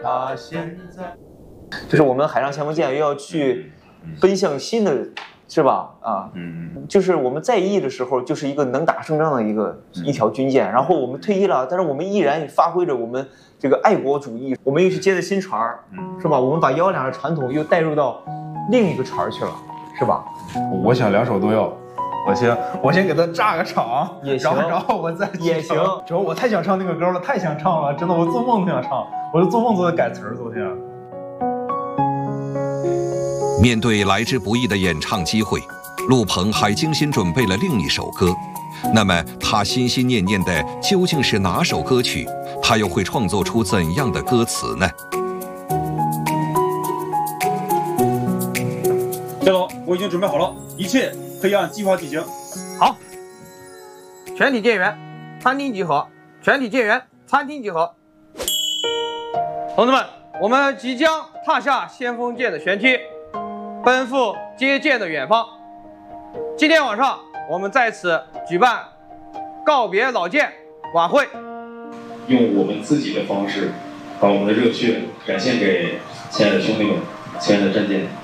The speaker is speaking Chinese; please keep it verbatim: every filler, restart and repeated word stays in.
他现在就是我们海上前锋舰又要去奔向新的，是吧？啊，嗯，就是我们在役的时候，就是一个能打胜仗的一个一条军舰。然后我们退役了，但是我们依然发挥着我们这个爱国主义，我们又去接的新船儿，是吧？我们把幺两的传统又带入到另一个船去了，是吧？ 我想两手都要。我先，我先给他炸个场， 也行， 然后我再也行。 主要我太想唱那个歌了，太想唱了，真的，我做梦都想唱，我就做梦都在改词儿。昨天。 面对来之不易的演唱机会，陆鹏还精心准备了另一首歌。那么他心心念念的究竟是哪首歌曲？他又会创作出怎样的歌词呢？ 夏总，我已经准备好了，一切可以按计划进行。 好，全体舰员，餐厅集合！全体舰员，餐厅集合！同志们，我们即将踏下先锋舰的舷梯，奔赴接舰的远方。今天晚上，我们在此举办告别老舰晚会， 用我们自己的方式，把我们的热血展现给亲爱的兄弟们、亲爱的战舰。